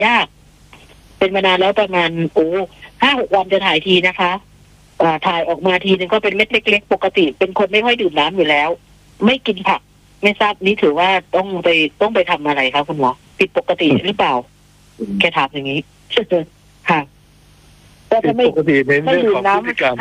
ยากเป็นมานานแล้วประมาณ5-6 วันจะถ่ายทีนะคะถ่ายออกมาทีนึงก็เป็นเม็ดเล็กๆปกติเป็นคนไม่ค่อยดื่มน้ำอยู่แล้วไม่กินผักไม่ทราบนี้ถือว่าต้องไปทำอะไรคะคุณหมอผิดปกติหรือเปล่าแกถามอย่างนี้ค่ะก็จะไม่ปกติในเรื่องของพฤติกรรม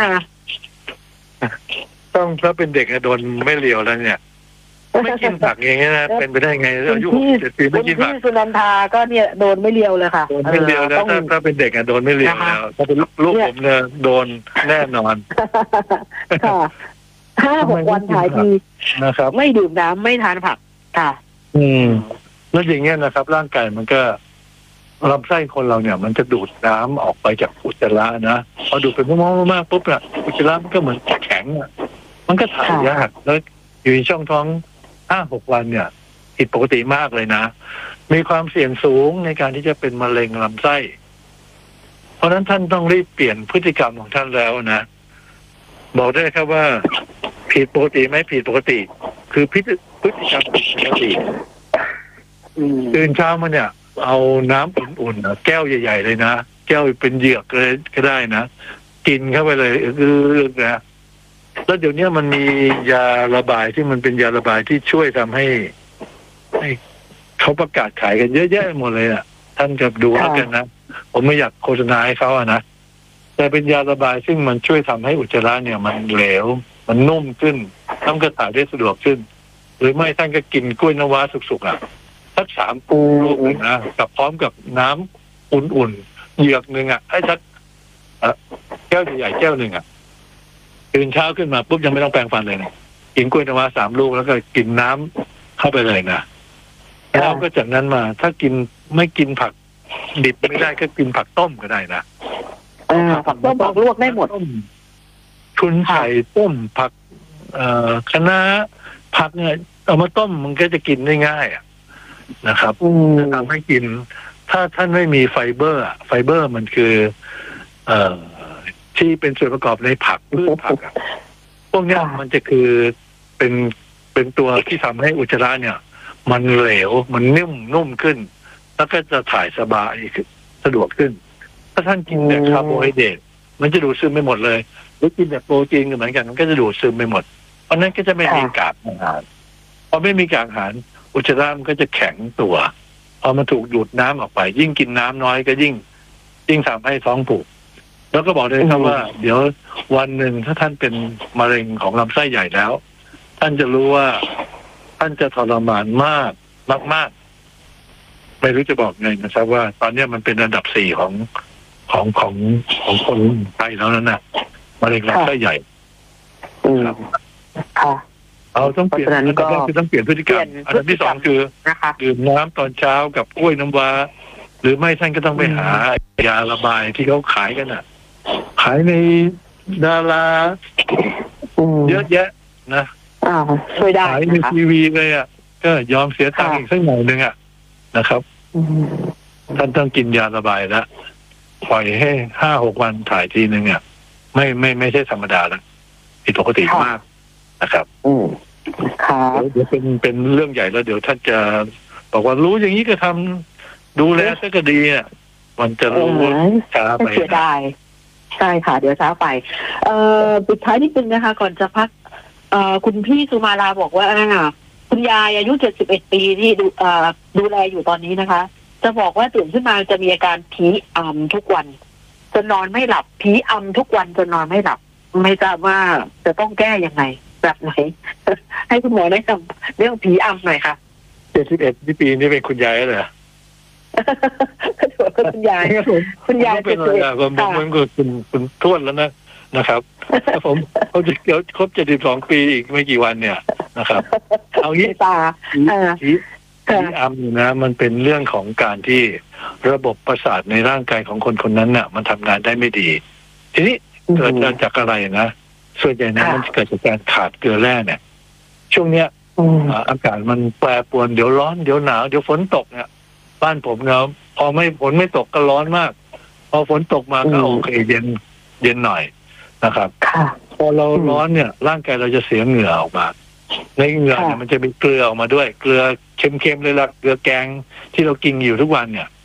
ต้องถ้าเป็นเด็กโดนไม่เลียวแล้วเนี่ยไม่กินผักอย่างเงี้ยนะเป็นไปได้ไงอายุ60 ปีไม่กินผักพี่สุนันทาก็เนี่ยโดนไม่เลียวเลยค่ะโดนไม่เลียวแล้วถ้าเป็นเด็กโดนไม่เลียวแล้วถ้าเป็นลูกผมเนี่ยโดนแน่นอนค่ะ5-6 วันถ่ายทีนะครับไม่ดื่มน้ำไม่ทานผักค่ะแล้วอย่างเงี้ยนะครับร่างกายมันก็ลำไส้คนเราเนี่ยมันจะดูดน้ำออกไปจากอุจจาระนะพอดูดไปมากๆปุ๊บเนี่ยอุจจาระมันก็เหมือนแข็งมันก็ถ่ายยากแล้วอยู่ในช่องท้อง5-6 วันเนี่ยผิดปกติมากเลยนะมีความเสี่ยงสูงในการที่จะเป็นมะเร็งลำไส้เพราะฉะนั้นท่านต้องรีบเปลี่ยนพฤติกรรมของท่านแล้วนะบอกได้ครับว่าผิดปกติไหมผิดปกติคือพฤติกรรมผิดปกติตื่นเช้ามาเนี่ยเอาน้ำอุ่นๆแก้วใหญ่ๆเลยนะแก้วเป็นเหยือกเลยก็ได้นะกินเข้าไปเลยนะแล้วเดี๋ยวนี้มันมียาระบายที่มันเป็นยาระบายที่ช่วยทำให้เขาประกาศขายกันเยอะแยะหมดเลยอ่ะท่านจะดูแล้วกันนะผมไม่อยากโฆษณาให้เขานะแต่เป็นยาระบายซึ่งมันช่วยทำให้อุจจาระเนี่ยมันเหลวมันนุ่มขึ้นท่านก็ถ่ายได้สะดวกขึ้นหรือไม่ท่านก็กินกล้วยน้ำว้าสุกๆสัก3 ลูกนะกับพร้อมกับน้ำอุ่นๆเหยือกนึงให้สักแก้วใหญ่ๆแก้วนึงตื่นเช้าขึ้นมาปุ๊บยังไม่ต้องแปรงฟันเลยนะกินกล้วยน้ำว้า3 ลูกแล้วก็กินน้ำเข้าไปเลยนะแล้วก็จากนั้นมาถ้าไม่กินผักดิบไม่ได้ก็กินผักต้มก็ได้นะผักต้มผักลวกได้หมดชุนไข่ต้มผักคะน้าผักเนี่ยเอามาต้มมันก็จะกินได้ง่ายนะครับจะทำให้กินถ้าท่านไม่มีไฟเบอร์มันคือที่เป็นส่วนประกอบในผักพืชผักพวกนี้มันจะคือเป็นตัวที่ทำให้อุจจาระเนี่ยมันเหลวมันนุ่มขึ้นแล้วก็จะถ่ายสบายสะดวกขึ้นถ้าท่านกินแต่คาร์โบไฮเดรตมันจะดูดซึมไปหมดเลยหรือกินแต่โปรตีนก็เหมือนกันมันก็จะดูดซึมไปหมดเพราะนั้นก็จะไม่มีกากอาหารพอไม่มีกากอาหารอุจจาระมันก็จะแข็งตัวพอมันถูกดูดน้ำออกไปยิ่งกินน้ำน้อยก็ยิ่งทำให้ท้องผูกแล้วก็บอกได้ครับว่าเดี๋ยววันหนึ่งถ้าท่านเป็นมะเร็งของลำไส้ใหญ่แล้วท่านจะรู้ว่าท่านจะทรมานมากไม่รู้จะบอกไงนะครับว่าตอนนี้มันเป็นอันดับ4ของคนไทยแล้วนั่นนะมะเร็งลำไส้ใหญ่ครับเอาต้องเปลี่ยนอันดับแรกคือต้องเปลี่ยนพฤติกรรมอันดับที่2คือดื่มน้ำตอนเช้ากับกล้วยน้ำว้าหรือไม่ท่านก็ต้องไปหายาระบายที่เขาขายกันขายในดาราเยอะแยะนะช่วยได้ขายในทีวีเลยก็ยอมเสียตังค์อีกสักหน่อยนึงนะครับท่านต้องกินยาระบายแล้วปล่อยให้5-6 วันถ่ายทีนึงไม่ใช่ธรรมดาแล้วผิดปกติมากนะครับเดี๋ยวเป็นเรื่องใหญ่แล้วเดี๋ยวท่านจะบอกว่ารู้อย่างนี้ก็ทำดูแลซะก็ดีมันจะรู้ช้าไปเสียดายใช่ค่ะเดี๋ยวช้าไปปิดท้ายนิดนึงนะคะก่อนจะพักคุณพี่สุมาลาบอกว่าคุณยายอายุ71 ปีที่ดูแลอยู่ตอนนี้นะคะจะบอกว่าตื่นขึ้นมาจะมีอาการผีอำทุกวันจนนอนไม่หลับผีอำทุกวันจนนอนไม่หลับไม่ทราบว่าจะต้องแก้ยังไงแบบไหนให้คุณหมอแนะนำเรื่องผีอำหน่อยค่ะ 71 ปีนี่เป็นคุณยายเหรอคุณยายเป็นอะไรผมคุณทวดแล้วนะครับถ้าผมเขาจะครบ72 ปีอีกไม่กี่วันเนี่ยนะครับเอางี้ผีอำนะมันเป็นเรื่องของการที่ระบบประสาทในร่างกายของคนนั้นน่ะมันทำงานได้ไม่ดีทีนี้เกิดจากอะไรนะส่วนใหญ่นะมันเกิดจากการขาดเกลือแร่เนี่ยช่วงเนี้ยอากาศมันแปรปรวนเดี๋ยวร้อนเดี๋ยวหนาวเดี๋ยวฝนตกเนี่ยบ้านผมเนี่ยพอฝนไม่ตกก็ร้อนมากพอฝนตกมาก็โอเคเย็นหน่อยนะครับพอเราร้อนเนี่ยร่างกายเราจะเสียเหงื่อออกมาในเหงื่อเนี่ยมันจะมีเกลือออกมาด้วยเกลือเค็มๆเลยล่ะเกลือแกงที่เรากินอยู่ทุกวันเนี่ย